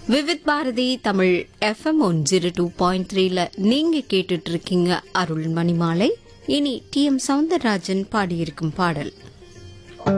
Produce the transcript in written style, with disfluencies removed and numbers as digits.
Vividh Bharathi Tamil FM 102.3 நீங்க கேட்டுட்டு இருக்கீங்க அருள் மணிமாலை. இனி TM சௌந்தரராஜன் பாடியிருக்கும் பாடல்.